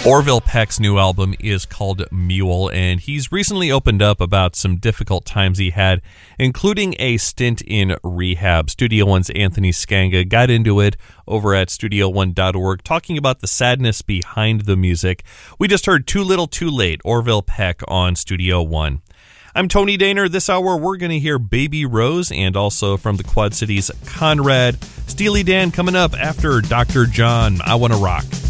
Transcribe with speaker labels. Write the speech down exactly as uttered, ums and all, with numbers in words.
Speaker 1: Orville Peck's new album is called Mule, and he's recently opened up about some difficult times he had, including a stint in rehab. Studio One's Anthony Scanga got into it over at studio one dot org, talking about the sadness behind the music. We just heard Too Little Too Late, Orville Peck on Studio One. I'm Tony Daner. This hour we're going to hear Baby Rose, and also from the Quad Cities, Conrad. Steely Dan coming up after Doctor John, I Wanna Rock.